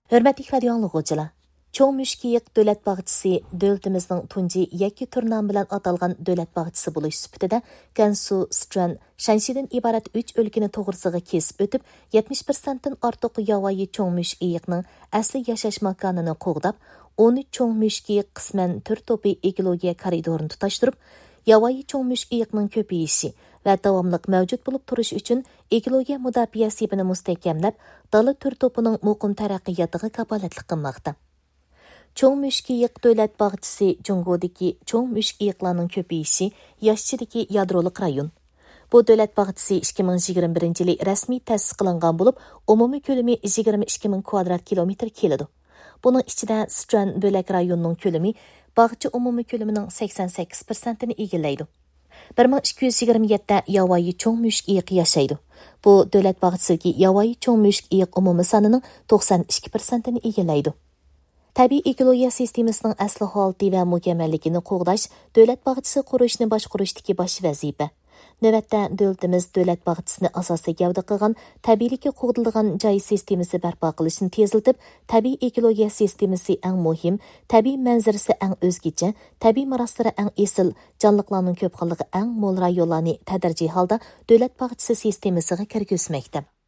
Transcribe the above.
Hörmətli radio anlıqçılar, Çoğ Müşkiyiq dövlət bağçısı dövlətimizin tunji yakki turnan bilan atalğan dövlət bağçısı buluş sübütüdə Gansu, Sichuan, Shanxidən ibarat 3 өлkəni toğrısıga kesib ötüb 70%-dən artıq yavayı Çoğ Müşkiyiqның əsli yaşaş makanını qoğdab, 13 Çoğ Müşkiyiq qismən tür topi ekologiya koridorunu tutaşdırıb, yavayı Çoğ Müşkiyiqның köpeyişi və davamlıq mövcud bulub turuş üçün ekologiya müdafiə sibini müstəhkəmləb, dalı tür topunun muqim tərəqqiyatıga kapalatlik qılmaqda. Çoğ Müşkiyiq dövlət bağçısı Cungodagi çoğ müşkiyiqlarning köpeyişi yaşçıdaki yadroluk rayon. Bu dövlət bağçısı 2021 yılı rasmi təsis qilingan bo'lib, umumi ko'lami 22 ming kvadrat kilometr keladi. Bunun içində Sichuan bölək rayonunun ko'lami bağçı umumi ko'lamining 88%ni egallaydi. 1227 yavayı çoğ müşkiyiq yaşaydı. Bu dövlət bağçısidagi yavayı çoğ müşkiyiq umumi sanining 92%ni egallaydi. Tabiiy ekologiya sistemasining asli holati va mukammalligini qo'g'dash davlat bag'chisi qurishni boshqarishdagi bosh vazifa. Navbatda davlatimiz davlat bag'chisini asosiy gavda qilgan tabiiylikka qo'g'dilgan joy sistemasi barpo qilishni tezlatib, tabiiy ekologiya sistemasi eng muhim, tabiiy manzarasi eng o'zgacha, tabiiy meroslari eng esil, jonliqlarning ko'p xilligi eng mo'l rayonlarni tadrijiy holda davlat bag'chisi sistemasiga kirgizmoqda.